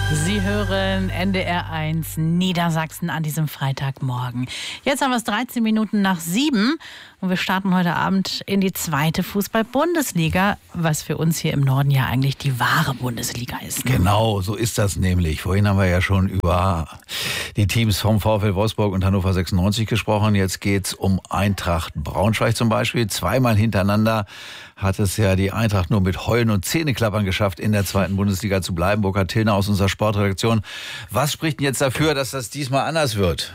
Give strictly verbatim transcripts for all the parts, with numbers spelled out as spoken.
Sie hören N D R eins Niedersachsen an diesem Freitagmorgen. Jetzt haben wir es dreizehn Minuten nach sieben und wir starten heute Abend in die zweite Fußball-Bundesliga, was für uns hier im Norden ja eigentlich die wahre Bundesliga ist. Ne? Genau, so ist das nämlich. Vorhin haben wir ja schon über die Teams vom VfL Wolfsburg und Hannover sechsundneunzig gesprochen. Jetzt geht's um Eintracht Braunschweig zum Beispiel. Zweimal hintereinander hat es ja die Eintracht nur mit Heulen und Zähneklappern geschafft, in der zweiten Bundesliga zu bleiben. Burkhard Tillner aus unserer Sportredaktion. Was spricht denn jetzt dafür, dass das diesmal anders wird?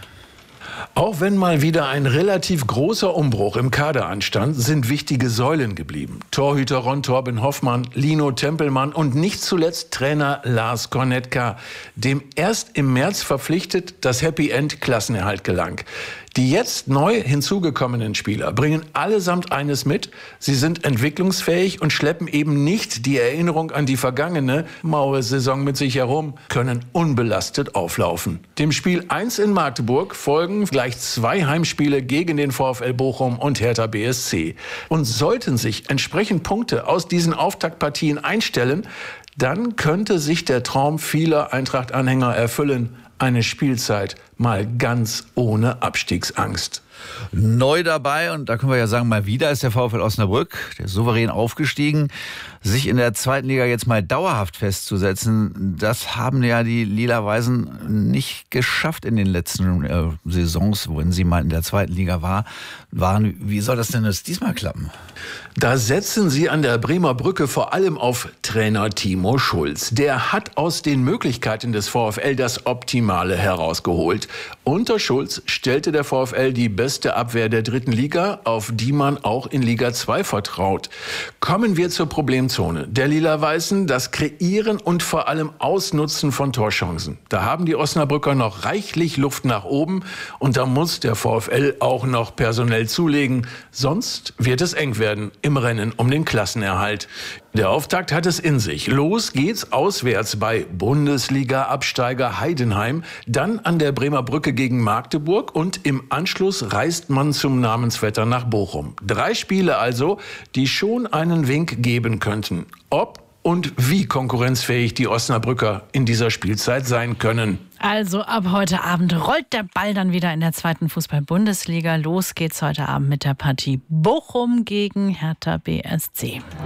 Auch wenn mal wieder ein relativ großer Umbruch im Kader anstand, sind wichtige Säulen geblieben. Torhüter Ron Torben Hoffmann, Lino Tempelmann und nicht zuletzt Trainer Lars Kornetka, dem erst im März verpflichtet das Happy End Klassenerhalt gelang. Die jetzt neu hinzugekommenen Spieler bringen allesamt eines mit: Sie sind entwicklungsfähig und schleppen eben nicht die Erinnerung an die vergangene maue Saison mit sich herum, können unbelastet auflaufen. Dem Spiel eins in Magdeburg folgen gleich zwei Heimspiele gegen den VfL Bochum und Hertha B S C. Und sollten sich entsprechend Punkte aus diesen Auftaktpartien einstellen, dann könnte sich der Traum vieler Eintracht-Anhänger erfüllen: Eine Spielzeit mal ganz ohne Abstiegsangst. Neu dabei, und da können wir ja sagen, mal wieder ist der VfL Osnabrück, der ist souverän aufgestiegen. Sich in der zweiten Liga jetzt mal dauerhaft festzusetzen, das haben ja die Lila-Weißen nicht geschafft in den letzten äh, Saisons, wenn sie mal in der zweiten Liga war, waren. Wie soll das denn jetzt diesmal klappen? Da setzen sie an der Bremer Brücke vor allem auf Trainer Timo Schulz. Der hat aus den Möglichkeiten des VfL das Optimale herausgeholt. Unter Schulz stellte der VfL die beste Abwehr der dritten Liga, auf die man auch in Liga zwei vertraut. Kommen wir zur Problemzone der Lila-Weißen: das Kreieren und vor allem Ausnutzen von Torchancen. Da haben die Osnabrücker noch reichlich Luft nach oben, und da muss der VfL auch noch personell zulegen, sonst wird es eng werden im Rennen um den Klassenerhalt. Der Auftakt hat es in sich. Los geht's auswärts bei Bundesliga-Absteiger Heidenheim, dann an der Bremer Brücke gegen Magdeburg und im Anschluss reist man zum Namensvetter nach Bochum. Drei Spiele also, die schon einen Wink geben könnten, ob und wie konkurrenzfähig die Osnabrücker in dieser Spielzeit sein können. Also ab heute Abend rollt der Ball dann wieder in der zweiten Fußball-Bundesliga. Los geht's heute Abend mit der Partie Bochum gegen Hertha B S C.